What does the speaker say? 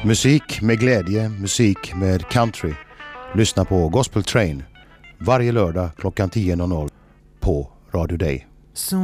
Musik med glädje, musik med country. Lyssna på Gospel Train varje lördag klockan 10.00 på Radio Day.